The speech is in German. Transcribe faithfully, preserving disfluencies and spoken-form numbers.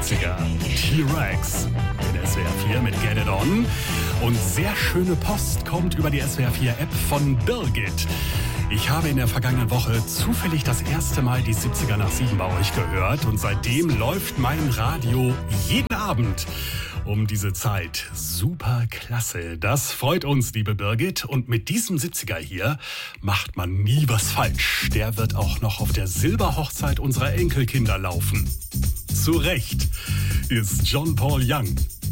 siebziger. T-Rex in S W R vier mit Get It On. Und sehr schöne Post kommt über die S W R vier App von Birgit. Ich habe in der vergangenen Woche zufällig das erste Mal die siebziger nach sieben bei euch gehört. Und seitdem läuft mein Radio jeden Abend um diese Zeit. Super klasse. Das freut uns, liebe Birgit. Und mit diesem siebziger hier macht man nie was falsch. Der wird auch noch auf der Silberhochzeit unserer Enkelkinder laufen. Zu Recht ist John Paul Young.